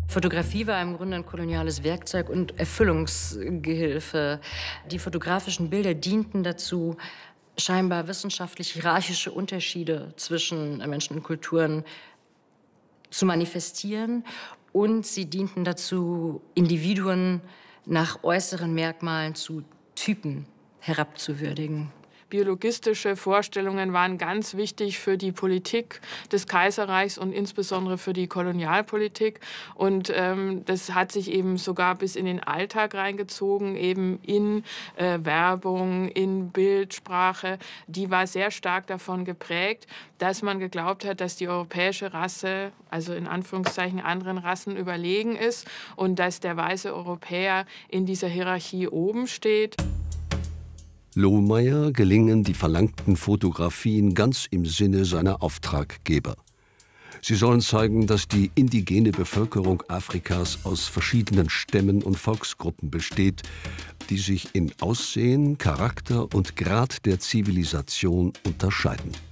Fotografie war im Grunde ein koloniales Werkzeug und Erfüllungsgehilfe. Die fotografischen Bilder dienten dazu, scheinbar wissenschaftlich-hierarchische Unterschiede zwischen Menschen und Kulturen zu manifestieren. Und sie dienten dazu, Individuen nach äußeren Merkmalen zu Typen herabzuwürdigen. Biologistische Vorstellungen waren ganz wichtig für die Politik des Kaiserreichs und insbesondere für die Kolonialpolitik. Und das hat sich eben sogar bis in den Alltag reingezogen, eben in Werbung, in Bildsprache. Die war sehr stark davon geprägt, dass man geglaubt hat, dass die europäische Rasse, also in Anführungszeichen anderen Rassen, überlegen ist und dass der weiße Europäer in dieser Hierarchie oben steht. Lohmeyer gelingen die verlangten Fotografien ganz im Sinne seiner Auftraggeber. Sie sollen zeigen, dass die indigene Bevölkerung Afrikas aus verschiedenen Stämmen und Volksgruppen besteht, die sich in Aussehen, Charakter und Grad der Zivilisation unterscheiden.